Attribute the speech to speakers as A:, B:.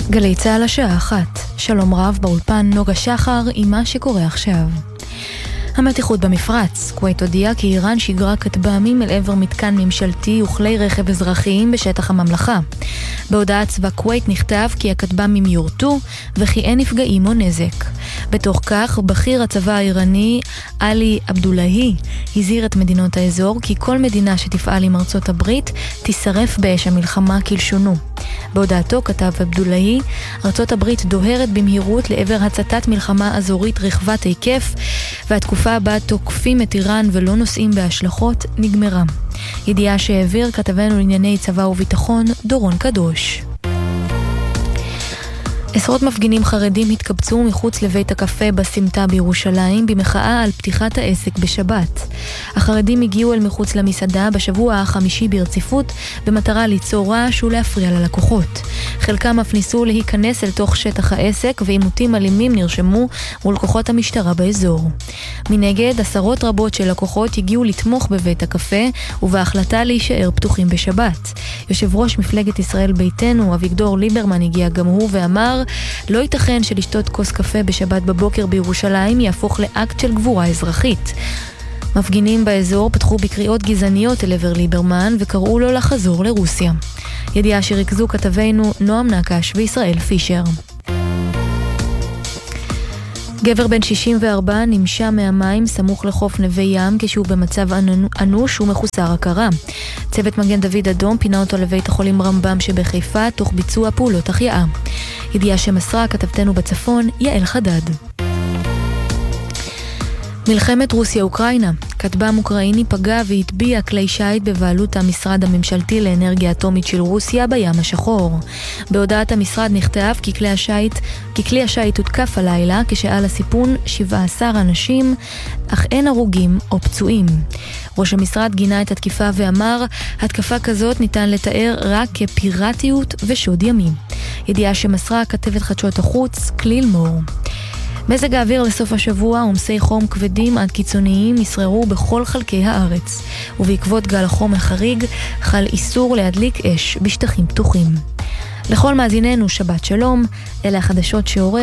A: גלי צהל השעה 1. שלום רב באולפן נוגה שחר עם מה שקורה עכשיו. המתיחות במפרץ. כווית הודיעה כי איראן שיגרה כטב"מים אל עבר מתקן ממשלתי וכלי רכב אזרחיים בשטח הממלכה. בהודעת צבא כווית נכתב כי הכטב"מים יורטו וכי אין נפגעים או נזק. בתוך כך, בכיר הצבא האיראני עלי עבדולהי הזהיר את מדינות האזור כי כל מדינה שתפעל עם ארצות הברית תישרף באש המלחמה כלשונו. בהודעתו כתב עבדולהי, ארצות הברית דוהרת במהירות לעבר הצתת מלחמה אזורית רחבת היקף, והתקופה הבאה תוקפים את איראן ולא נושאים בהשלכות נגמרה. ידיעה שהעביר כתבנו לענייני צבא וביטחון דורון קדוש. עשרות מפגינים חרדים התקבצו מחוץ לבית הקפה בסמטה בירושלים במחאה על פתיחת העסק בשבת. החרדים הגיעו אל מחוץ למסעדה בשבוע החמישי ברציפות במטרה ליצור רעש ולהפריע ללקוחות. חלקם אף ניסו להיכנס אל תוך שטח העסק ועימותים אלימים נרשמו מול כוחות המשטרה באזור. מנגד, עשרות רבות של לקוחות הגיעו לתמוך בבית הקפה ובהחלטה להישאר פתוחים בשבת. יושב ראש מפלגת ישראל ביתנו אביגדור ליברמן הגיע גם הוא ואמר לא ייתכן שלשתות כוס קפה בשבת בבוקר בירושלים יהפוך לאקט של גבורה אזרחית. מפגינים באזור פתחו בקריאות גזעניות אל עבר ליברמן וקראו לו לחזור לרוסיה. ידיעה שריכזו כתבינו נועם נקש וישראל פישר. גבר בן 64 נמשה מהמים סמוך לחוף נווה ים כשהוא במצב אנוש ומחוסר הכרה. צוות מגן דוד אדום פינה אותו לבית החולים רמב"ם שבחיפה תוך ביצוע פעולות החייאה. ידיעה שמסרה כתבתנו בצפון יעל חדד. מלחמת רוסיה-אוקראינה. כטב"ם אוקראיני פגע והטביע כלי שיט בבעלות המשרד הממשלתי לאנרגיה אטומית של רוסיה בים השחור. בהודעת המשרד נכתב כי כלי השיט הותקף הלילה כשעל הסיפון 17 אנשים, אך אין הרוגים או פצועים. ראש המשרד גינה את התקיפה ואמר, התקפה כזאת ניתן לתאר רק כפיראטיות ושוד ימים. ידיעה שמסרה כתבת חדשות החוץ כליל מור. מזג האוויר לסוף השבוע עומסי חום כבדים עד קיצוניים ישררו בכל חלקי הארץ, ובעקבות גל החום החריג חל איסור להדליק אש בשטחים פתוחים. לכל מאזיננו שבת שלום, אלה החדשות שעורך